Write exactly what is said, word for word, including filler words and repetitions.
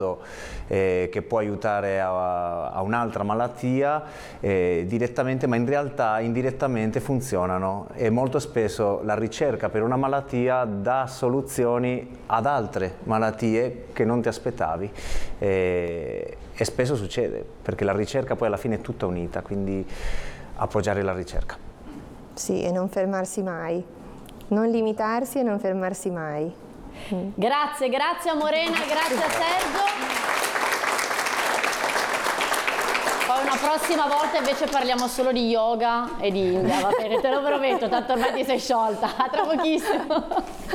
Eh, che può aiutare a, a un'altra malattia eh, direttamente, ma in realtà indirettamente funzionano, e molto spesso la ricerca per una malattia dà soluzioni ad altre malattie che non ti aspettavi, eh, e spesso succede perché la ricerca poi alla fine è tutta unita, quindi appoggiare la ricerca. Sì, e non fermarsi mai, non limitarsi e non fermarsi mai. Grazie, grazie a Morena, grazie a Sergio. Poi una prossima volta invece parliamo solo di yoga e di India, va bene, te lo prometto, tanto ormai ti sei sciolta, a tra pochissimo.